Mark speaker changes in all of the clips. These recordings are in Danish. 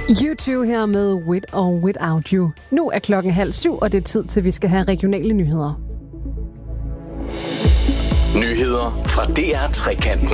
Speaker 1: U2 her med With or Without You. Nu er klokken 6:30, og det er tid til, at vi skal have regionale nyheder.
Speaker 2: Nyheder fra DR Trekanten.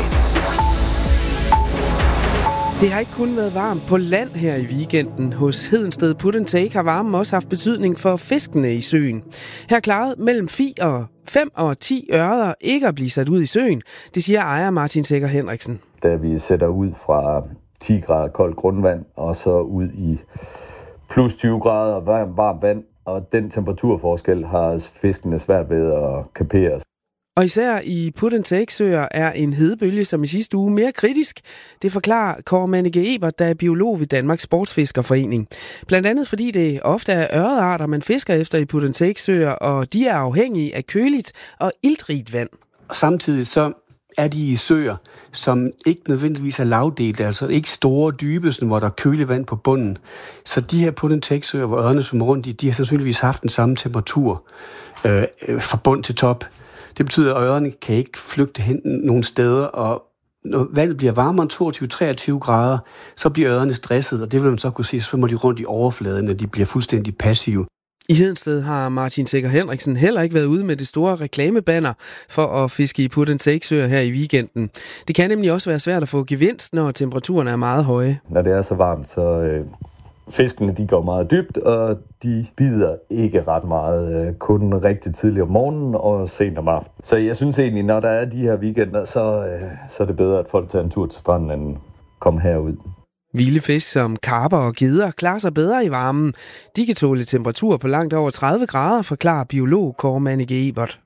Speaker 3: Det har ikke kun været varmt på land her i weekenden. Hos Hedensted Put and Take har varmen også haft betydning for fiskene i søen. Her klarede mellem 5 og 10 ørreder ikke at blive sat ud i søen. Det siger ejer Martin Sækker Henriksen.
Speaker 4: Da vi sætter ud fra 10 grader koldt grundvand og så ud i plus 20 grader varmt vand, og den temperaturforskel har fiskene svært ved at kapere.
Speaker 3: Og især i put-and-take-søer er en hedebølge, som i sidste uge, mere kritisk. Det forklarer Kåre Manneke Ebert, der er biolog ved Danmarks Sportsfiskerforening. Blandt andet fordi det ofte er ørredarter, man fisker efter i put-and-take-søer, og de er afhængige af køligt og iltrigt vand.
Speaker 5: Samtidig så er de i søer, som ikke nødvendigvis er lavdelte, altså ikke store dybe, hvor der er køligt vand på bunden. Så de her put-and-take-søer, hvor ørrene svømmer rundt i, de har sandsynligvis haft den samme temperatur fra bund til top. Det betyder, at ørrene kan ikke flygte hen nogle steder, og når vandet bliver varmere end 22-23 grader, så bliver ørrene stresset, og det vil man så kunne se, så svømmer de rundt i overfladen, når de bliver fuldstændig passive.
Speaker 3: I Hedensted har Martin Sækker Henriksen heller ikke været ude med det store reklamebanner for at fiske i put-and-take-søer her i weekenden. Det kan nemlig også være svært at få gevinst, når temperaturen er meget høje.
Speaker 4: Når det er så varmt, så fiskene de går meget dybt, og de bider ikke ret meget, kun rigtig tidligt om morgenen og sent om aftenen. Så jeg synes egentlig, når der er de her weekender, så er det bedre, at folk tager en tur til stranden, end komme herud.
Speaker 3: Vilde fisk som karper og gedder klarer sig bedre i varmen. De kan tåle temperatur på langt over 30 grader, forklarer biolog Kåre Manneke Ebert.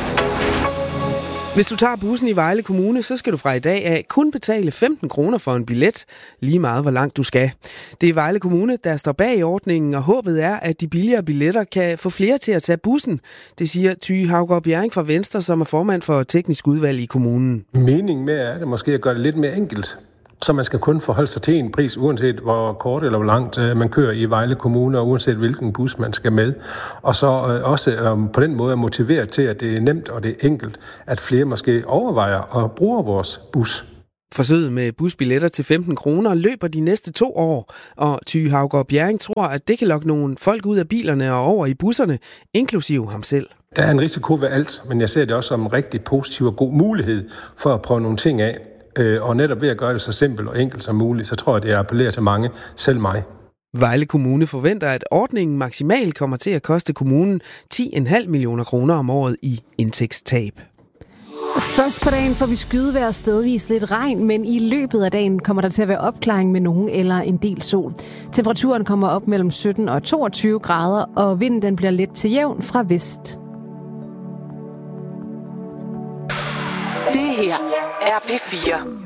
Speaker 3: Hvis du tager bussen i Vejle Kommune, så skal du fra i dag af kun betale 15 kroner for en billet, lige meget hvor langt du skal. Det er Vejle Kommune, der står bag ordningen, og håbet er, at de billigere billetter kan få flere til at tage bussen. Det siger Ty Haugaard Bjerring fra Venstre, som er formand for teknisk udvalg i kommunen.
Speaker 6: Meningen med er det måske at gøre det lidt mere enkelt. Så man skal kun forholde sig til en pris, uanset hvor kort eller hvor langt man kører i Vejle Kommune, og uanset hvilken bus man skal med. Og så også på den måde motivere til, at det er nemt og det er enkelt, at flere måske overvejer at bruge vores bus.
Speaker 3: Forsøget med busbilletter til 15 kroner løber de næste 2 år, og Ty Haugaard Bjerring tror, at det kan lokke nogle folk ud af bilerne og over i busserne, inklusive ham selv.
Speaker 6: Der er en risiko ved alt, men jeg ser det også som en rigtig positiv og god mulighed for at prøve nogle ting af. Og netop ved at gøre det så simpelt og enkelt som muligt, så tror jeg, det appellerer til mange, selv mig.
Speaker 3: Vejle Kommune forventer, at ordningen maksimalt kommer til at koste kommunen 10,5 millioner kroner om året i indtægtstab.
Speaker 1: Først på dagen får vi skydevejr stedvis lidt regn, men i løbet af dagen kommer der til at være opklaring med nogen eller en del sol. Temperaturen kommer op mellem 17 og 22 grader, og vinden den bliver let til jævn fra vest.
Speaker 7: Det her er P4.